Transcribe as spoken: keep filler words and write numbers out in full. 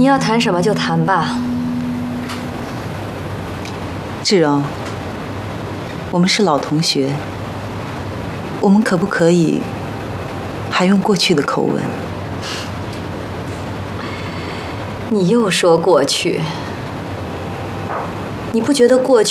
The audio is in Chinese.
你要谈什么就谈吧。 志荣，我们是老同学，我们可不可以还用过去的口吻？ 你又说过去，你不觉得过去